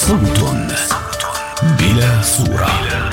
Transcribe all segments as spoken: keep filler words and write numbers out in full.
صوت بلا صورة.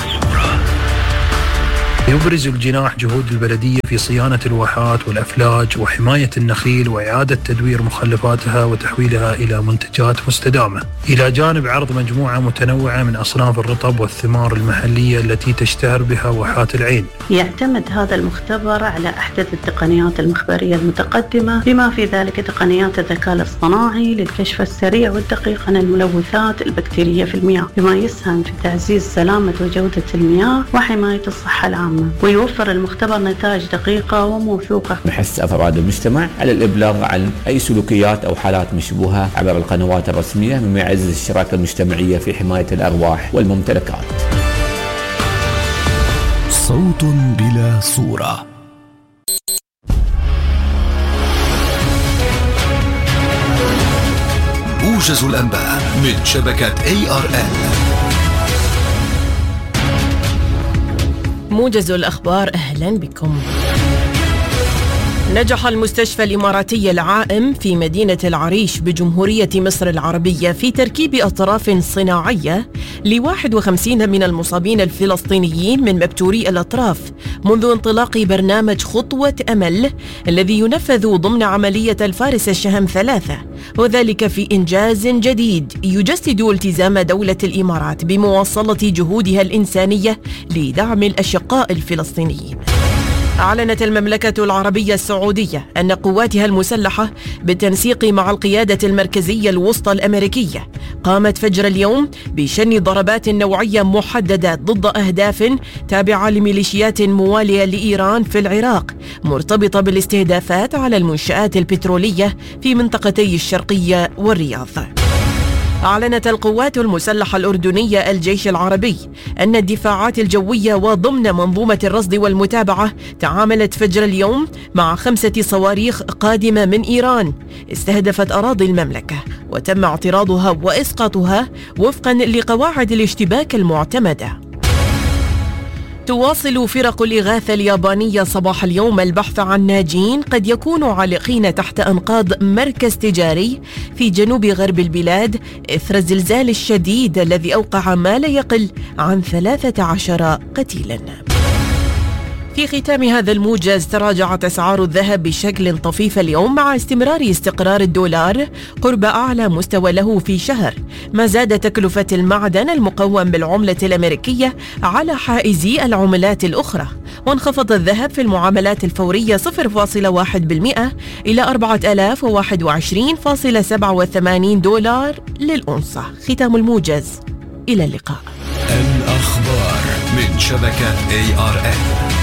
يبرز الجناح جهود البلدية في صيانة الواحات والأفلاج وحماية النخيل وإعادة تدوير مخلفاتها وتحويلها إلى منتجات مستدامة، إلى جانب عرض مجموعة متنوعة من أصناف الرطب والثمار المحلية التي تشتهر بها واحات العين. يعتمد هذا المختبر على أحدث التقنيات المخبرية المتقدمة، بما في ذلك تقنيات الذكاء الاصطناعي للكشف السريع والدقيق عن الملوثات البكتيرية في المياه، بما يسهم في تعزيز سلامة وجودة المياه وحماية الصحة العامة. ويوفر المختبر نتائج دقيقة وموثوقة بحث أفراد المجتمع على الإبلاغ عن أي سلوكيات أو حالات مشبوهة عبر القنوات الرسمية، مما يعزز الشراكة المجتمعية في حماية الأرواح والممتلكات. صوت بلا صورة. موجز الأنباء من شبكة إيه آر إل. موجز الأخبار، أهلا بكم. نجح المستشفى الإماراتي العائم في مدينة العريش بجمهورية مصر العربية في تركيب أطراف صناعية لواحد وخمسين من المصابين الفلسطينيين من مبتوري الأطراف منذ انطلاق برنامج خطوة أمل الذي ينفذ ضمن عملية الفارس الشهم ثلاثة، وذلك في إنجاز جديد يجسد التزام دولة الإمارات بمواصلة جهودها الإنسانية لدعم الأشقاء الفلسطينيين. أعلنت المملكة العربية السعودية أن قواتها المسلحة بالتنسيق مع القيادة المركزية الوسطى الأمريكية قامت فجر اليوم بشن ضربات نوعية محددة ضد أهداف تابعة لميليشيات موالية لإيران في العراق، مرتبطة بالاستهدافات على المنشآت البترولية في منطقتي الشرقية والرياض. أعلنت القوات المسلحة الأردنية الجيش العربي أن الدفاعات الجوية وضمن منظومة الرصد والمتابعة تعاملت فجر اليوم مع خمسة صواريخ قادمة من إيران استهدفت أراضي المملكة، وتم اعتراضها وإسقاطها وفقا لقواعد الاشتباك المعتمدة. تواصل فرق الإغاثة اليابانية صباح اليوم البحث عن ناجين قد يكونوا عالقين تحت أنقاض مركز تجاري في جنوب غرب البلاد إثر الزلزال الشديد الذي أوقع ما لا يقل عن ثلاثة عشر قتيلا. في ختام هذا الموجز، تراجعت أسعار الذهب بشكل طفيف اليوم مع استمرار استقرار الدولار قرب أعلى مستوى له في شهر، ما زاد تكلفة المعدن المقوم بالعملة الأمريكية على حائزي العملات الأخرى، وانخفض الذهب في المعاملات الفورية صفر فاصلة واحد بالمئة إلى أربعة آلاف وواحد وعشرين فاصلة سبعة وثمانين دولار للأونصة. ختام الموجز، إلى اللقاء. الأخبار من شبكة إيه آر إل.